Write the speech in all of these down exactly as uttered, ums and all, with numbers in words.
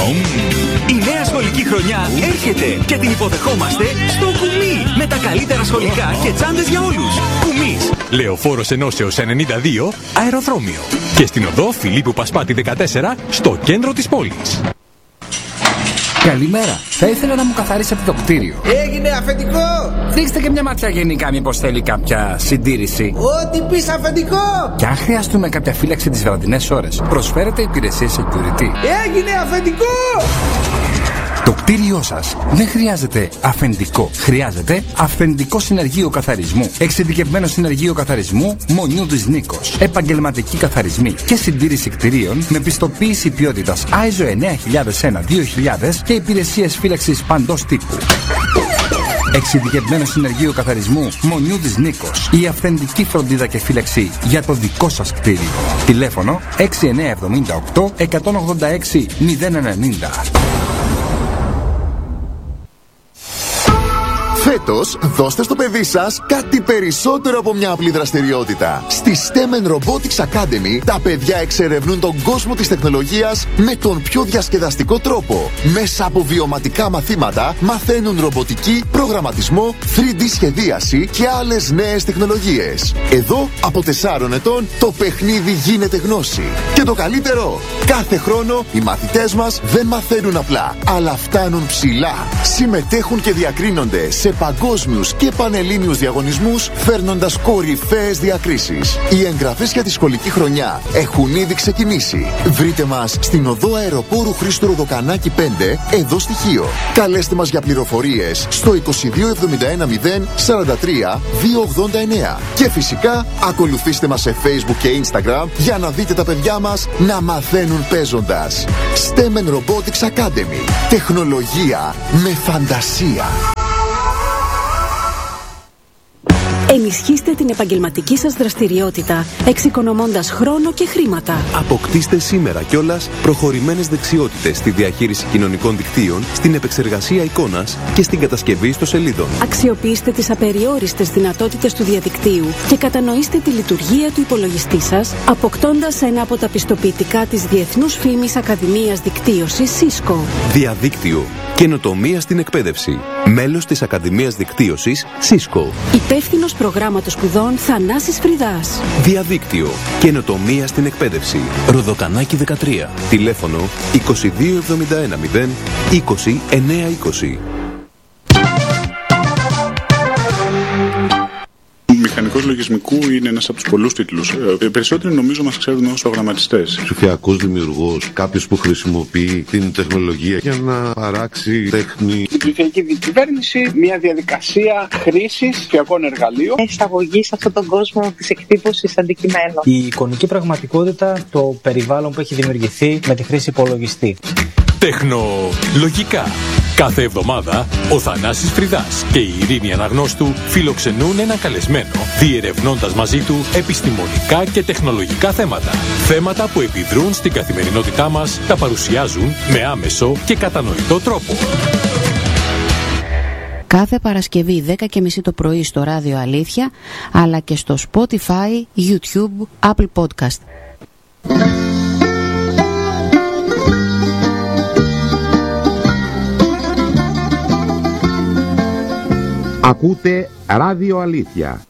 Η νέα σχολική χρονιά έρχεται και την υποδεχόμαστε στο Κουμί. Με τα καλύτερα σχολικά και τσάντες για όλους. Κουμίς. Λεωφόρος Ενώσεως ενενήντα δύο, αεροδρόμιο. Και στην οδό Φιλίππου Πασπάτη δεκατέσσερα, στο κέντρο της πόλης. Καλημέρα. Θα ήθελα να μου καθαρίσετε το κτίριο. Έγινε αφεντικό! Δείξτε και μια ματιά γενικά, μήπως θέλει κάποια συντήρηση. Ό,τι πεις αφεντικό! Και αν χρειαστούμε κάποια φύλαξη τις βραδινές ώρες, προσφέρετε υπηρεσίες security. Έγινε αφεντικό! Το κτίριό σας δεν χρειάζεται αφεντικό. Χρειάζεται αυθεντικό συνεργείο καθαρισμού. Εξειδικευμένο συνεργείο καθαρισμού Μονιούδης Νίκος. Επαγγελματικοί καθαρισμοί και συντήρηση κτιρίων με πιστοποίηση ποιότητας άι ες ο εννιά χιλιάδες ένα δύο χιλιάδες και υπηρεσίες φύλαξης παντός τύπου. Εξειδικευμένο συνεργείο καθαρισμού Μονιούδης Νίκος. Η αυθεντική φροντίδα και φύλαξη για το δικό σας κτίριο. Τηλέφωνο έξι εννιά εβδομήντα οκτώ εκατόν ογδόντα έξι μηδέν ενενήντα. Φέτος, δώστε στο παιδί σας κάτι περισσότερο από μια απλή δραστηριότητα. Στη στέμ εντ Robotics Academy, τα παιδιά εξερευνούν τον κόσμο της τεχνολογίας με τον πιο διασκεδαστικό τρόπο. Μέσα από βιωματικά μαθήματα, μαθαίνουν ρομποτική, προγραμματισμό, θρι ντι σχεδίαση και άλλες νέες τεχνολογίες. Εδώ, από τεσσάρων ετών, το παιχνίδι γίνεται γνώση. Και το καλύτερο, κάθε χρόνο οι μαθητές μας δεν μαθαίνουν απλά, αλλά φτάνουν ψηλά. Συμμετέχουν και διακρίνονται σε παγκόσμιους και πανελλήνιους διαγωνισμούς, φέρνοντας κορυφαίες διακρίσεις. Οι εγγραφές για τη σχολική χρονιά έχουν ήδη ξεκινήσει. Βρείτε μας στην οδό Αεροπόρου Χρήστου Ροδοκανάκη πέντε, εδώ στη Χίο. Καλέστε μας για πληροφορίες στο είκοσι δύο εβδομήντα ένα μηδέν σαράντα τρία διακόσια ογδόντα εννέα. Και φυσικά ακολουθήστε μας σε Facebook και Instagram για να δείτε τα παιδιά μας να μαθαίνουν παίζοντας. στέμ εντ Robotics Academy. Τεχνολογία με φαντασία. Ενισχύστε την επαγγελματική σας δραστηριότητα, εξοικονομώντας χρόνο και χρήματα. Αποκτήστε σήμερα κιόλας προχωρημένες δεξιότητες στη διαχείριση κοινωνικών δικτύων, στην επεξεργασία εικόνας και στην κατασκευή ιστοσελίδων. Αξιοποιήστε τις απεριόριστες δυνατότητες του διαδικτύου και κατανοήστε τη λειτουργία του υπολογιστή σας, αποκτώντας ένα από τα πιστοποιητικά της Διεθνούς Φήμης Ακαδημίας Δικτύωσης Cisco. Διαδίκτυο. Καινοτομία στην εκπαίδευση. Μέλος της Ακαδημίας Δικτύωσης Cisco. Υπεύθυνος προγράμματος σπουδών Θανάσης Φρυδάς. Διαδίκτυο. Καινοτομία στην εκπαίδευση. Ροδοκανάκη δεκατρία. Τηλέφωνο είκοσι δύο εβδομήντα ένα μηδέν είκοσι εννέα είκοσι. Μηχανικός λογισμικού είναι ένας από τους πολλούς τίτλους. Ε, περισσότεροι νομίζω μας ξέρουν ως προγραμματιστές. Ψηφιακός δημιουργός, κάποιος που χρησιμοποιεί την τεχνολογία για να παράξει τέχνη. Η ψηφιακή διακυβέρνηση, μια διαδικασία χρήσης ψηφιακών εργαλείων. Εισαγωγή σε αυτόν τον κόσμο της εκτύπωσης αντικειμένων. Η εικονική πραγματικότητα, το περιβάλλον που έχει δημιουργηθεί με τη χρήση υπολογιστή. Τεχνολογικά. Κάθε εβδομάδα ο Θανάσης Φρυδάς και η Ειρήνη Αναγνώστου φιλοξενούν ένα καλεσμένο, διερευνώντας μαζί του επιστημονικά και τεχνολογικά θέματα. Θέματα που επιδρούν στην καθημερινότητά μας, τα παρουσιάζουν με άμεσο και κατανοητό τρόπο. Κάθε Παρασκευή δέκα και μισή το πρωί στο Ράδιο Αλήθεια, αλλά και στο Spotify, YouTube, Apple Podcast. Ακούτε Ράδιο Αλήθεια.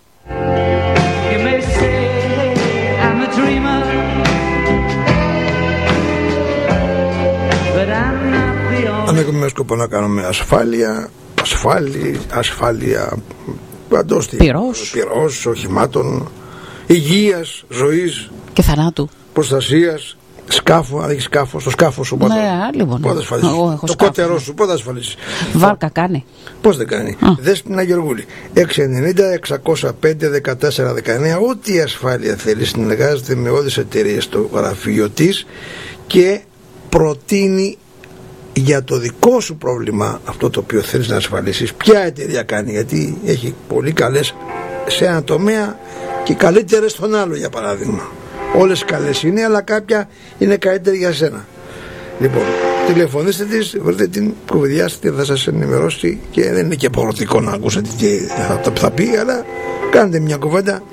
Αν έχουμε σκοπό να κάνουμε ασφάλεια, ασφάλεια, ασφάλεια παντός, πυρός. πυρός, οχημάτων, υγείας, ζωής και θανάτου, προστασίας, σκάφο, αν έχει σκάφο, στο σκάφο σου πότε, ναι, λοιπόν. πότε ασφαλίσεις, το σκάφο, κότερό σου πότε ασφαλίσεις. Βάρκα κάνει. Πώς δεν κάνει. Δες την Αγεργούλη έξι ενενήντα εξακόσια πέντε δεκατέσσερα δεκαεννέα. Ό,τι ασφάλεια θέλει, συνεργάζεται με όλες τις εταιρείες στο γραφείο της και προτείνει για το δικό σου πρόβλημα αυτό το οποίο θέλεις να ασφαλίσεις. Ποια εταιρεία κάνει, γιατί έχει πολύ καλές σε ένα τομέα και καλύτερες στον άλλο, για παράδειγμα. Όλες καλές είναι, αλλά κάποια είναι καλύτερη για σένα. Λοιπόν, τηλεφωνήστε της, βρείτε την, κουβεντιάστε, θα σας ενημερώσει και δεν είναι και υποχρεωτικό να ακούσετε τι θα, θα πει, αλλά κάντε μια κουβέντα.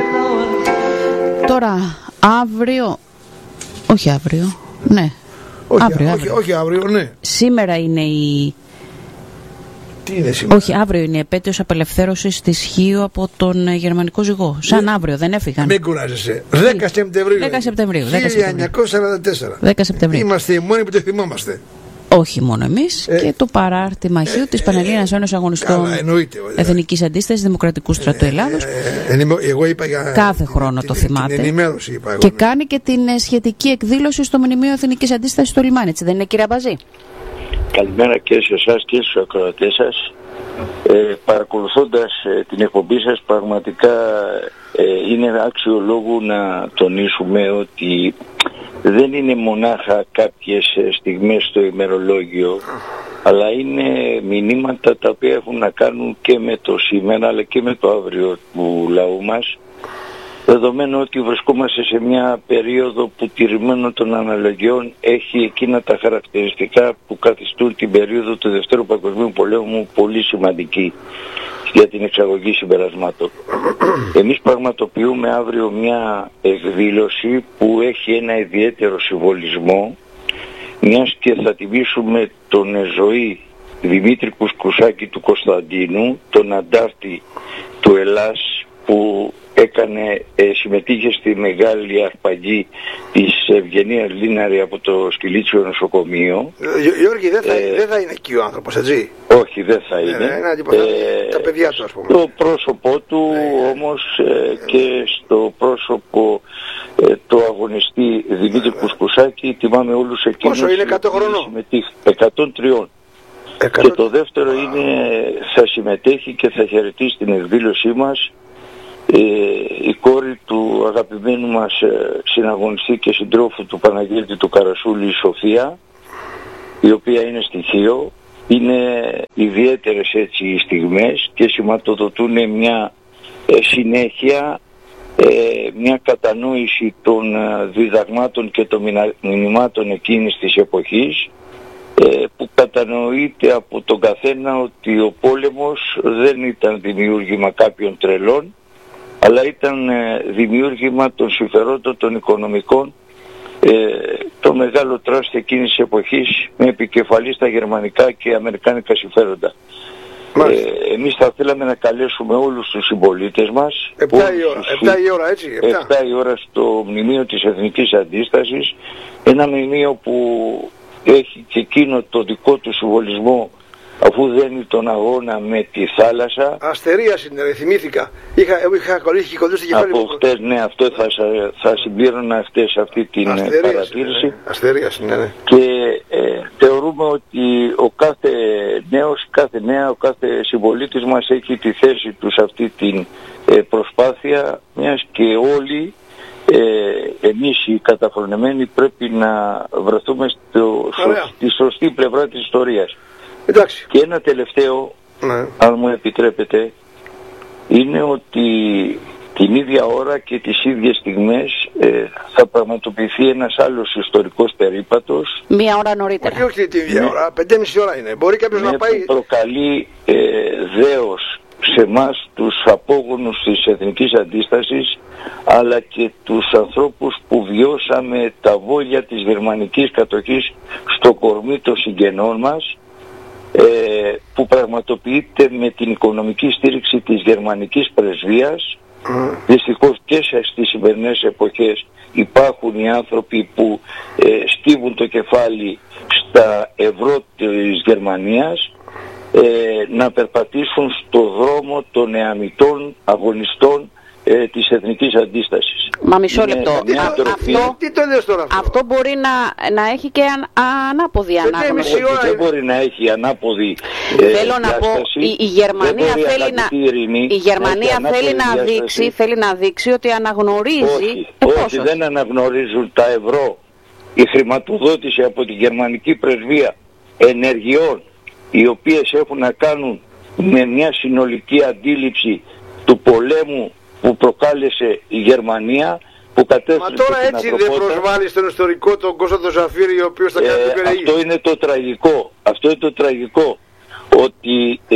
Τώρα, αύριο, όχι αύριο, ναι, Όχι, αύριο, όχι, αύριο. όχι αύριο, ναι. Σήμερα είναι η... Τι είναι σήμερα? Όχι, αύριο είναι η επέτειος απελευθέρωσης της Χίου από τον γερμανικό ζυγό. Σαν ναι. αύριο, δεν έφυγαν. Μην κουράζεσαι. δέκα Σεπτεμβρίου. δέκα Σεπτεμβρίου. χίλια εννιακόσια σαράντα τέσσερα. δέκα Σεπτεμβρίου. Είμαστε οι μόνοι που το θυμόμαστε. Όχι μόνο εμείς, ε, και το παράρτημα Χίου ε, της Πανελλήνιας Ένωσης Αγωνιστών Εθνικής Αντίστασης Δημοκρατικού Στρατού Ελλάδος. Ε, ε, εγώ είπα για κάθε χρόνο την, το θυμάται. Την ενημέρωση είπα εγώ, και ναι. κάνει και την σχετική εκδήλωση στο Μνημείο Εθνικής Αντίστασης στο Λιμάνι, έτσι δεν είναι, κύριε Αμπαζή? Καλημέρα και σε εσάς και στους ακροατές σας. Ε, παρακολουθώντας ε, την εκπομπή σας, πραγματικά ε, είναι άξιο λόγου να τονίσουμε ότι δεν είναι μονάχα κάποιες στιγμές στο ημερολόγιο, αλλά είναι μηνύματα τα οποία έχουν να κάνουν και με το σήμερα αλλά και με το αύριο του λαού μας, δεδομένου ότι βρισκόμαστε σε μια περίοδο που τηρημένο των αναλογιών έχει εκείνα τα χαρακτηριστικά που καθιστούν την περίοδο του Δευτέρου Παγκοσμίου Πολέμου πολύ σημαντική για την εξαγωγή συμπερασμάτων. Εμείς πραγματοποιούμε αύριο μια εκδήλωση που έχει ένα ιδιαίτερο συμβολισμό, μιας και θα τιμήσουμε τον ζωή Δημήτρη Κουσκουσάκη του Κωνσταντίνου, τον αντάρτη του Ελλάς, που έκανε, ε, συμμετείχε στη μεγάλη αρπαγή της Ευγενίας Λίναρη από το Σκυλίτσιο νοσοκομείο. Γιώ, Γιώργη, δεν θα, ε, δεν θα είναι εκεί ο άνθρωπος, έτσι? Όχι, δεν θα είναι. Ναι, ναι, ε, τα παιδιά του, ας πούμε. Το πρόσωπό του ναι, όμως ε, και στο πρόσωπο ε, το αγωνιστή Δημήτρη ναι, Κουσκουσάκη τιμάμε όλους εκείνους. Πόσο είναι, εκατό χρονών? εκατόν τρία. Και το δεύτερο είναι, θα συμμετέχει και θα χαιρετήσει την εκδήλωσή μας ε, η κόρη του αγαπημένου μας ε, συναγωνιστή και συντρόφου του Παναγιώτη του Καρασούλη, η Σοφία, η οποία είναι στοιχείο. Είναι ιδιαίτερες έτσι οι στιγμές και σηματοδοτούν μια ε, συνέχεια, ε, μια κατανόηση των ε, διδαγμάτων και των μηνυμάτων εκείνης της εποχής, ε, που κατανοείται από τον καθένα ότι ο πόλεμος δεν ήταν δημιούργημα κάποιων τρελών, αλλά ήταν ε, δημιούργημα των συμφερόντων των οικονομικών, ε, το μεγάλο τράστη εκείνης της εποχής, με επικεφαλή στα γερμανικά και αμερικάνικα συμφέροντα. Ε, εμείς θα θέλαμε να καλέσουμε όλους τους συμπολίτες μας επτά η ώρα, επτά η ώρα, έτσι, επτά η ώρα στο Μνημείο της Εθνικής Αντίστασης, ένα μνημείο που έχει και εκείνο το δικό του συμβολισμό, αφού δένει τον αγώνα με τη θάλασσα. Αστερίας είναι, θυμήθηκα. Είχα, είχα κολλήσει κολλήσει το κεφάλι μου. Χτες, ναι, αυτό θα, θα συμπλήρωνα χτες αυτή την Αστερίας παρατήρηση. Είναι, Αστερίας είναι, ναι. Και ε, θεωρούμε ότι ο κάθε νέος, κάθε νέα, ο κάθε συμπολίτης μας έχει τη θέση του σε αυτή την ε, προσπάθεια, μιας και όλοι ε, εμείς οι καταφρονεμένοι πρέπει να βρεθούμε στο, στη σωστή πλευρά της ιστορίας. Εντάξει. Και ένα τελευταίο, ναι, αν μου επιτρέπετε, είναι ότι την ίδια ώρα και τις ίδιες στιγμές ε, θα πραγματοποιηθεί ένας άλλος ιστορικός περίπατος. Μία ώρα νωρίτερα. Όχι, όχι την ίδια ώρα, πέντε και μισή ώρα είναι. Μπορεί κάποιος να πάει. Προκαλεί ε, δέος σε εμάς τους απόγονους της Εθνικής Αντίστασης, αλλά και τους ανθρώπους που βιώσαμε τα βόλια της γερμανικής κατοχής στο κορμί των συγγενών μας, Ε, που πραγματοποιείται με την οικονομική στήριξη της γερμανικής πρεσβείας. Mm. Δυστυχώς και στις σημερινές εποχές υπάρχουν οι άνθρωποι που ε, στίβουν το κεφάλι στα ευρώ της Γερμανίας, ε, να περπατήσουν στο δρόμο των εαμιτών αγωνιστών ε, της Εθνικής Αντίστασης. Μα μισό λεπτό. Αυτό, τι το λες τώρα αυτό. Αυτό μπορεί να, να έχει και αν, ανάποδη ανάγνωση. Δεν μπορεί να έχει ανάποδη ε, Θέλω να πω, η, η Γερμανία θέλει να, η Γερμανία θέλει να, δείξει, θέλει να δείξει ότι αναγνωρίζει. Όχι, ε, όχι δεν αναγνωρίζουν τα ευρώ. Η χρηματοδότηση από τη γερμανική πρεσβεία ενεργειών, οι οποίες έχουν να κάνουν με μια συνολική αντίληψη του πολέμου που προκάλεσε η Γερμανία, που κατέστρεψε. Μα τώρα έτσι δεν προσβάλλει στον ιστορικό τον Κώστα τον Ζαφύρη, ο οποίος θα κάνει ε, την περιήγηση. Αυτό είναι το τραγικό. Αυτό είναι το τραγικό. Ότι ε,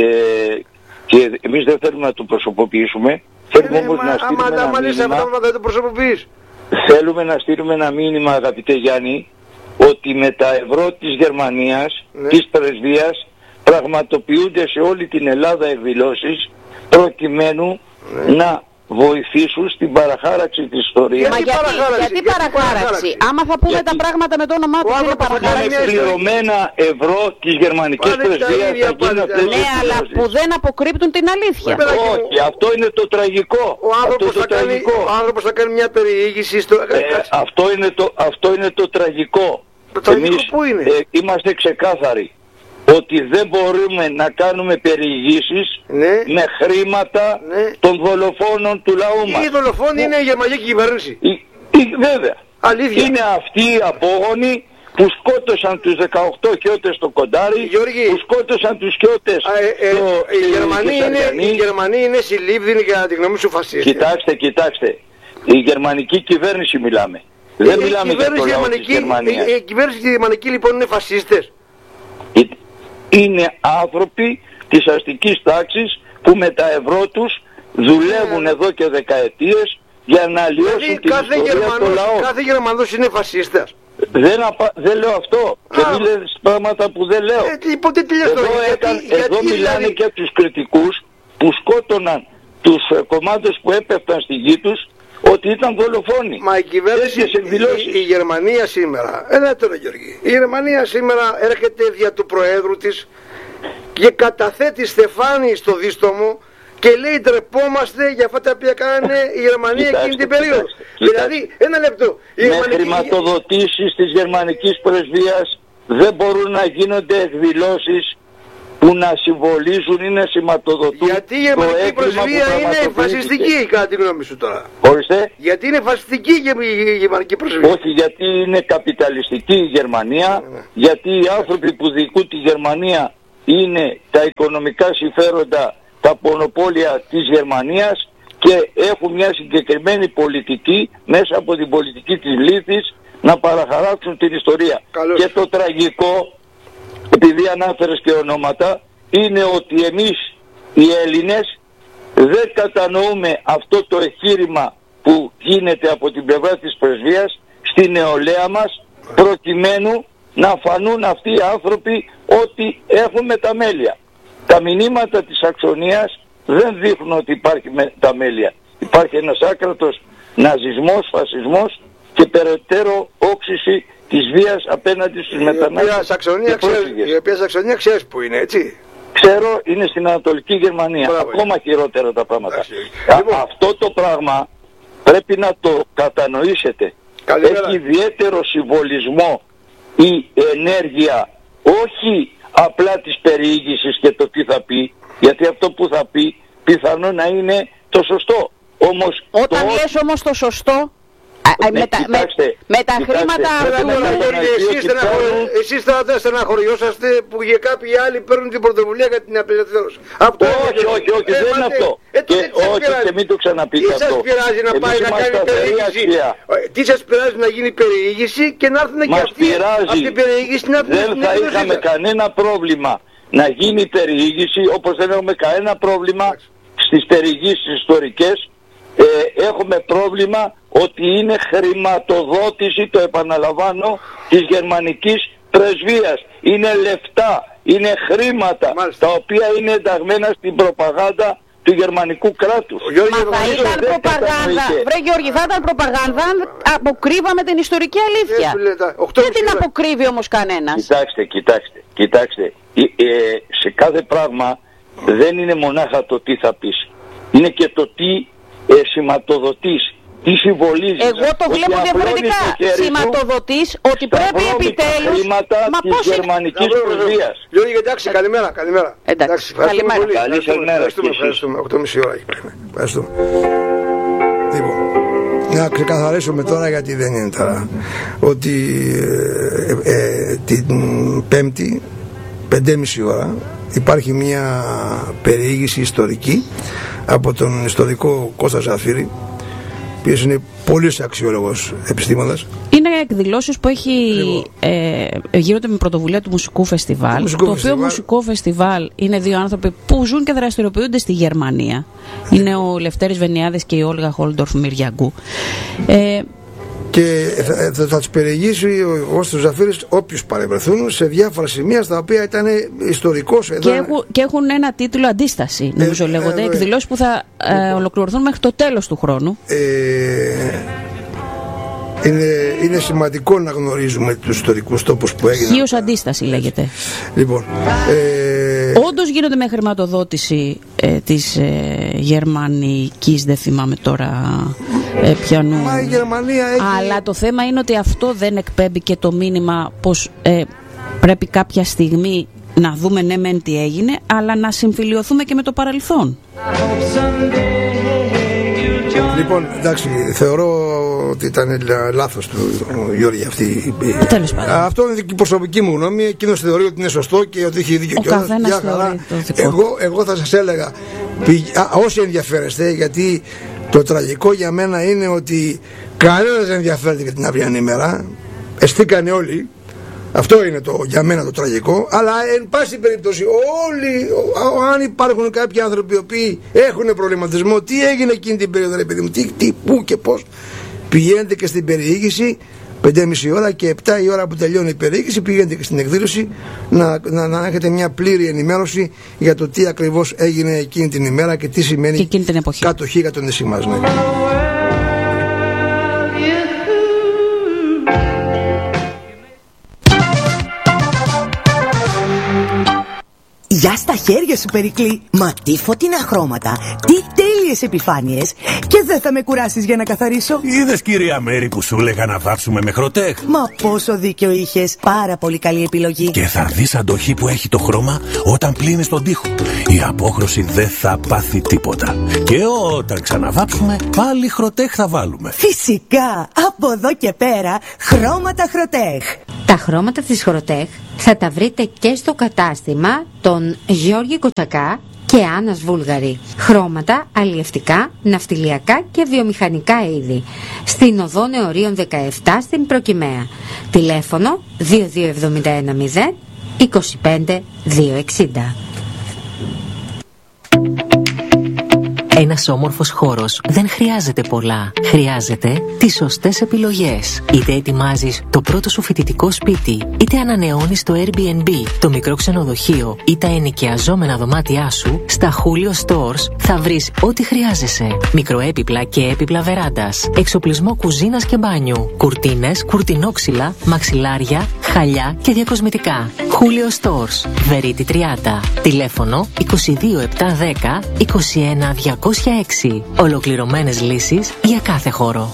και εμείς δεν θέλουμε να το προσωποποιήσουμε. Θέλουμε όμως να στείλουμε ένα μήνυμα. Δεν το προσωποποιείς. Θέλουμε να στείλουμε ένα μήνυμα, αγαπητέ Γιάννη, ότι με τα ευρώ της Γερμανίας, ναι. της πρεσβείας, πραγματοποιούνται σε όλη την Ελλάδα εκδηλώσεις προκειμένου ναι. να βοηθήσουν στην παραχάραξη της ιστορίας. Μα γιατί, παραχάραξη, γιατί, γιατί παραχάραξη. παραχάραξη. Άμα θα πούμε γιατί τα πράγματα με το όνομά του, είναι παραχάραξη. Με πληρωμένα ευρώ της γερμανικής πρεσβείας θα γίνουν αυτές τις Ναι, αλλά που δεν αποκρύπτουν την αλήθεια. Όχι, αυτό είναι το τραγικό. Ο άνθρωπος, αυτό θα, κάνει, ο άνθρωπος θα κάνει μια περιήγηση στο... Ε, αυτό, είναι το, αυτό είναι το τραγικό. Το τραγικό Εμείς, πού είναι? Ε, είμαστε ξεκάθαροι ότι δεν μπορούμε να κάνουμε περιηγήσεις ναι. με χρήματα ναι. των δολοφόνων του λαού μας. Οι δολοφόνοι είναι η γερμανική κυβέρνηση. Η, η, βέβαια. Αλήθεια. Είναι αυτοί οι απόγονοι που σκότωσαν τους δεκαοκτώ χιώτες στο Κοντάρι, Γιώργη, που σκότωσαν τους χιώτες ε, ε, στο, οι, Γερμανοί είναι, οι Γερμανοί είναι συλλήβδινοι για τη γνώμη σου φασίστες. Κοιτάξτε, κοιτάξτε. Η γερμανική κυβέρνηση μιλάμε. Ε, Δεν ε, μιλάμε για το λαό της Γερμανίας. Η, η κυβέρνηση τη γερμανική λοιπόν είναι φασίστες. Είναι άνθρωποι της αστικής τάξης που με τα ευρώ τους δουλεύουν yeah. εδώ και δεκαετίες για να αλλοιώσουν δηλαδή, την κάθε ιστορία Γερμανός, του λαού. Κάθε Γερμανός είναι φασίστας. Δεν, απα... δεν λέω αυτό. Ah. Και μη λες πράγματα που δεν λέω. Ε, τι, ποτέ τι λες εδώ γιατί, ήταν, γιατί, εδώ γιατί, μιλάνε δηλαδή... και τους κριτικούς που σκότωναν τους κομμάτες που έπεφταν στη γη τους ότι ήταν δολοφόνοι. Μα η κυβέρνηση, η, η Γερμανία σήμερα, ένα τώρα Γιώργη, η Γερμανία σήμερα έρχεται δια του Προέδρου της και καταθέτει στεφάνι στο δίστομο και λέει ντρεπόμαστε για αυτά τα οποία κάνανε η Γερμανία κοιτάξτε, εκείνη την περίοδο. Κοιτάξτε, δηλαδή, ένα λεπτό. Η με γερμανική... χρηματοδοτήσεις της γερμανικής πρεσβείας δεν μπορούν να γίνονται εκδηλώσεις που να συμβολίζουν ή να σηματοδοτούν. Γιατί η γερμανική πρεσβεία είναι φασιστική, κατά τη γνώμη σου τώρα? Ορίστε. Γιατί είναι φασιστική η γερμανική πρεσβεία? Όχι, γιατί είναι καπιταλιστική η Γερμανία, ναι, ναι. γιατί οι άνθρωποι που διοικούν τη Γερμανία είναι τα οικονομικά συμφέροντα, τα μονοπόλια της Γερμανίας και έχουν μια συγκεκριμένη πολιτική μέσα από την πολιτική της λύθης να παραχαράξουν την ιστορία. Καλώς. Και το τραγικό, επειδή ανάφερες και ονόματα, είναι ότι εμείς οι Έλληνες δεν κατανοούμε αυτό το εγχείρημα που γίνεται από την πλευρά της πρεσβείας στη νεολαία μας προκειμένου να φανούν αυτοί οι άνθρωποι ότι έχουν μεταμέλεια. Τα μηνύματα της Σαξονίας δεν δείχνουν ότι υπάρχει μεταμέλεια. Υπάρχει ένας άκρατος ναζισμός, φασισμός και περαιτέρω όξυση της βίας απέναντι στους μετανάστες και πρόσφυγες. Η οποία Σαξονία ξέρεις που είναι, έτσι? Ξέρω, είναι στην Ανατολική Γερμανία. Μπράβο, ακόμα είναι. Χειρότερα τα πράγματα. Λοιπόν. Αυτό το πράγμα πρέπει να το κατανοήσετε. Καλημέρα. Έχει ιδιαίτερο συμβολισμό η ενέργεια, όχι απλά της περιήγησης και το τι θα πει, γιατί αυτό που θα πει πιθανό να είναι το σωστό. Όμως, όταν το... λες όμως το σωστό, ναι, με, τα, κοιτάξτε, με, με τα κοιτάξτε, χρήματα αυτού... Εσείς θα στεναχωριόσαστε που για κάποιοι άλλοι παίρνουν την πρωτοβουλία για την απελευθέρωση. Αυτό όχι, όχι, όχι, δεν είναι αυτό. Όχι, και μην το ξαναπείτε αυτό. Τι σας πειράζει να πάει να κάνει περιήγηση? Τι σας πειράζει να γίνει περιήγηση και να έρθουν και αυτοί από την περιήγηση να έρθουν? Δεν θα είχαμε κανένα πρόβλημα να γίνει περιήγηση, όπως δεν έχουμε κανένα πρόβλημα στις περιηγήσεις ιστορικές. Ε, έχουμε πρόβλημα ότι είναι χρηματοδότηση, το επαναλαμβάνω, της γερμανικής πρεσβείας. Είναι λεφτά, είναι χρήματα, μάλιστα, τα οποία είναι ενταγμένα στην προπαγάνδα του γερμανικού κράτους. Μα θα ήταν προπαγάνδα, βρε Γιώργη, θα ήταν προπαγάνδα αν αποκρύβαμε την ιστορική αλήθεια. Δεν την αποκρύβει όμως κανένας. Κοιτάξτε, κοιτάξτε, κοιτάξτε, ε, ε, σε κάθε πράγμα δεν είναι μονάχα το τι θα πεις. Είναι και το τι ε, σηματοδοτείς, τι συμβολίζεις. Εγώ το βλέπω διαφορετικά. Σηματοδοτείς ότι πρέπει επιτέλους... Μα πώς είναι... γερμανικής πρεσβείας. Γιώργη, εντάξει, καλημέρα, καλημέρα. Εντάξει, καλημέρα. Καλή σας μέρα. Ευχαριστούμε, οκτώ και μισή ώρα έχει πρέπει. Ευχαριστούμε. Λοιπόν, να ξεκαθαρίσουμε τώρα, γιατί δεν είναι τώρα, ότι ε, ε, την Πέμπτη, πέντε και μισή ώρα, υπάρχει μια περιήγηση ιστορική από τον ιστορικό Κώστα Ζαφύρη, ο οποίος είναι πολύ αξιόλογος επιστήμονας. Είναι εκδηλώσεις που έχει ε, γίνονται με πρωτοβουλία του Μουσικού Φεστιβάλ. Μουσικό το φεστιβάλ. οποίο Μουσικό Φεστιβάλ είναι δύο άνθρωποι που ζουν και δραστηριοποιούνται στη Γερμανία. Είναι ο Λευτέρης Βενιάδης και η Όλγα Χόλντορφ Μυριαγκού. Ε, και θα, θα, θα τους περιηγήσει ο Κώστας Ζαφύρης όποιους παρευρεθούν σε διάφορα σημεία στα οποία ήταν ιστορικός εδώ. Και, έχουν, και έχουν ένα τίτλο αντίσταση, νομίζω ε, λέγονται, ε, ε, εκδηλώσεις που θα ε, ολοκληρωθούν μέχρι το τέλος του χρόνου. Ε, είναι, είναι σημαντικό να γνωρίζουμε τους ιστορικούς τόπους που έγιναν. Χίος αντίσταση λέγεται. Λοιπόν, ε, όντως γίνονται με χρηματοδότηση ε, της ε, γερμανικής, δεν θυμάμαι τώρα ε, ποιανού. Μα η Γερμανία έχει... Αλλά το θέμα είναι ότι αυτό δεν εκπέμπει και το μήνυμα πως ε, πρέπει κάποια στιγμή να δούμε ναι μεν τι έγινε, αλλά να συμφιλιωθούμε και με το παρελθόν. Λοιπόν, εντάξει, θεωρώ ότι ήταν λάθος του Γιώργη αυτή. Τέλος πάντων. Αυτό είναι η προσωπική μου γνώμη. Εκείνος θεωρεί ότι είναι σωστό και ότι έχει δίκιο. Ο καθένας θεωρεί το δικό. Εγώ, εγώ θα σας έλεγα, α, όσοι ενδιαφέρεστε, γιατί το τραγικό για μένα είναι ότι κανένας δεν ενδιαφέρεται για την αυριανή μέρα. Εστίκανε όλοι. Αυτό είναι το, για μένα το τραγικό. Αλλά εν πάση περιπτώσει όλοι, αν υπάρχουν κάποιοι άνθρωποι οι οποίοι έχουν προβληματισμό, τι έγινε εκείνη την περίοδο, ρε παιδί μου, τι, τι, πού και πώς, πηγαίνετε και στην περιήγηση πέντε και μισή ώρα και επτά η ώρα που τελειώνει η περιήγηση, πηγαίνετε και στην εκδήλωση να, να, να έχετε μια πλήρη ενημέρωση για το τι ακριβώς έγινε εκείνη την ημέρα και τι σημαίνει και την εποχή. Κατοχή για το νησί μας. Ναι. Γεια στα χέρια σου, Περικλή. Μα τι φωτεινά χρώματα, τι τέλειες επιφάνειες. Και δεν θα με κουράσεις για να καθαρίσω. Είδες, κυρία Μέρη, που σου λέγα να βάψουμε με Χροτέχ. Μα πόσο δίκιο είχες. Πάρα πολύ καλή επιλογή. Και θα δεις αντοχή που έχει το χρώμα όταν πλύνεις τον τοίχο. Η απόχρωση δεν θα πάθει τίποτα. Και όταν ξαναβάψουμε, πάλι Χροτέχ θα βάλουμε. Φυσικά. Από εδώ και πέρα, χρώματα Χροτέχ. Τα χρώματα της Χροτέχ θα τα βρείτε και στο κατάστημα των Γιώργη Κοτσακά και Άννας Βούλγαρη. Χρώματα αλλιευτικά, ναυτιλιακά και βιομηχανικά είδη. Στην οδό Νεωρίων δεκαεπτά στην Προκυμαία. Τηλέφωνο δύο δύο εβδομήντα ένα μηδέν είκοσι πέντε διακόσια εξήντα. Ένας όμορφος χώρος δεν χρειάζεται πολλά. Χρειάζεται τις σωστές επιλογές. Είτε ετοιμάζεις το πρώτο σου φοιτητικό σπίτι, είτε ανανεώνεις το Airbnb, το μικρό ξενοδοχείο ή τα ενοικιαζόμενα δωμάτια σου, στα Julio Stores θα βρεις ό,τι χρειάζεσαι. Μικροέπιπλα και έπιπλα βεράντας, εξοπλισμό κουζίνας και μπάνιου, κουρτίνες, κουρτινόξυλα, μαξιλάρια, χαλιά και διακοσμητικά. Julio Stores, Βερίτη τριάντα. Τηλέφωνο είκοσι δύο επτακόσια δέκα είκοσι ένα διακόσια έξι. Ολοκληρωμένες λύσεις για κάθε χώρο.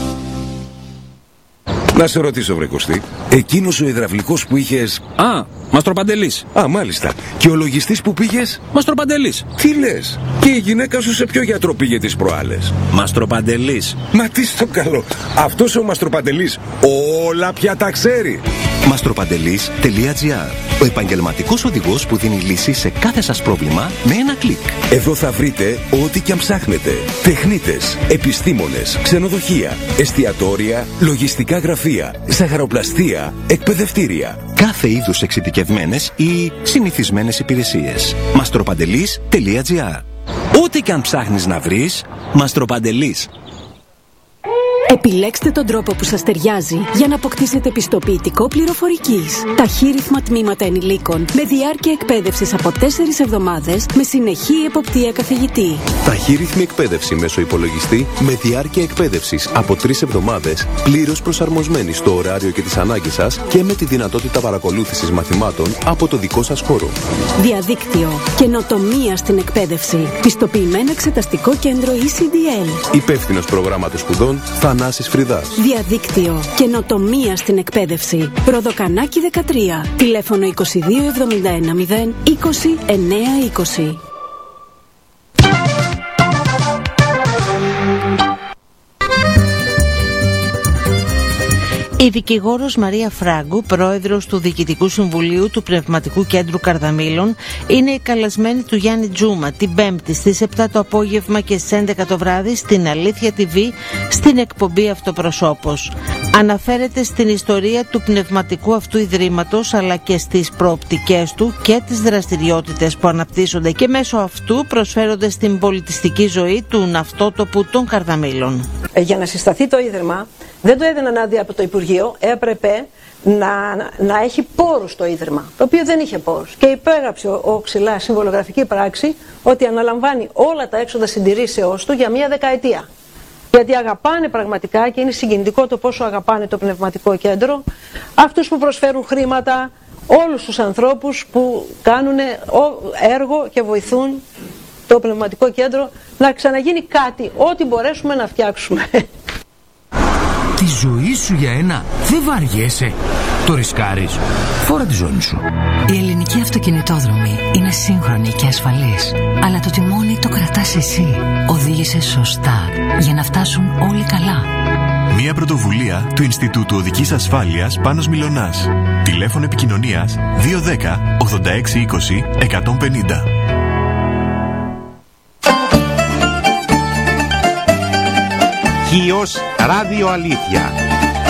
Να σε ρωτήσω, βρε Κωστή, εκείνος ο υδραυλικός που είχες... Α, Μαστροπαντελής. Α, μάλιστα. Και ο λογιστής που πήγες... Μαστροπαντελής. Τι λες? Και η γυναίκα σου σε ποιο γιατρό πήγε τις προάλλες? Μαστροπαντελής. Μα τι στο καλό. Αυτός ο Μαστροπαντελής όλα πια τα ξέρει. μαστροπαντελής τελεία τζι άρ. Ο επαγγελματικός οδηγός που δίνει λύση σε κάθε σας πρόβλημα με ένα κλικ. Εδώ θα βρείτε ό,τι και αν ψάχνετε. Τεχνίτες, επιστήμονες, ξενοδοχεία, εστιατόρια, λογιστικά γραφεία, ζαχαροπλαστεία, εκπαιδευτήρια. Κάθε είδους εξειδικευμένες ή συνηθισμένες υπηρεσίες. μαστροπαντελής τελεία τζι άρ. Ό,τι και αν ψάχνεις να βρεις, Μαστροπαντελής. Επιλέξτε τον τρόπο που σας ταιριάζει για να αποκτήσετε πιστοποιητικό πληροφορικής. Ταχύρυθμα τμήματα ενηλίκων με διάρκεια εκπαίδευσης από τέσσερις εβδομάδες με συνεχή εποπτεία καθηγητή. Ταχύρυθμη εκπαίδευση μέσω υπολογιστή με διάρκεια εκπαίδευσης από τρεις εβδομάδες, πλήρως προσαρμοσμένη στο ωράριο και τις ανάγκες σας και με τη δυνατότητα παρακολούθησης μαθημάτων από το δικό σας χώρο. Διαδίκτυο. Καινοτομία στην εκπαίδευση. Πιστοποιημένο εξεταστικό κέντρο ι σι ντι ελ. Υπεύθυνος προγράμματος σπουδών Θανάσης Φριδάς. Διαδίκτυο. Καινοτομία στην εκπαίδευση. Ροδοκανάκι δεκατρία. Τηλέφωνο είκοσι δύο εβδομήντα ένα μηδέν είκοσι εννέα είκοσι. Η δικηγόρος Μαρία Φράγκου, πρόεδρος του Διοικητικού Συμβουλίου του Πνευματικού Κέντρου Καρδαμήλων, είναι η καλεσμένη του Γιάννη Τζούμα την Πέμπτη στις επτά το απόγευμα και στις έντεκα το βράδυ στην Αλήθεια τι βι στην εκπομπή Αυτοπροσώπος. Αναφέρεται στην ιστορία του πνευματικού αυτού ιδρύματος αλλά και στις προοπτικές του και τις δραστηριότητες που αναπτύσσονται και μέσω αυτού προσφέρονται στην πολιτιστική ζωή του ναυτότοπου των Καρδαμήλων. Για να συσταθεί το Ίδρυμα Δεν το έδιναν άδεια από το Υπουργείο, έπρεπε να, να έχει πόρους το Ίδρυμα, το οποίο δεν είχε πόρους. Και υπέγραψε ο, ο Ξυλά συμβολογραφική πράξη ότι αναλαμβάνει όλα τα έξοδα συντηρήσεώς του για μία δεκαετία. Γιατί αγαπάνε πραγματικά, και είναι συγκινητικό το πόσο αγαπάνε το πνευματικό κέντρο, αυτούς που προσφέρουν χρήματα, όλους τους ανθρώπους που κάνουν έργο και βοηθούν το πνευματικό κέντρο να ξαναγίνει κάτι, ό,τι μπορέσουμε να φτιάξουμε. Τη ζωή σου για ένα δεν βαριέσαι. Το ρισκάρεις. Φόρα τη ζώνη σου. Η ελληνική αυτοκινητόδρομη είναι σύγχρονη και ασφαλής. Αλλά το τιμόνι το κρατάς εσύ. Οδήγησε σωστά για να φτάσουν όλοι καλά. Μια πρωτοβουλία του Ινστιτούτου Οδικής Ασφάλειας Πάνος Μιλωνάς. Τηλέφωνο επικοινωνίας δύο ένα μηδέν ογδόντα έξι είκοσι εκατόν πενήντα. Χίος Ράδιο Αλήθεια.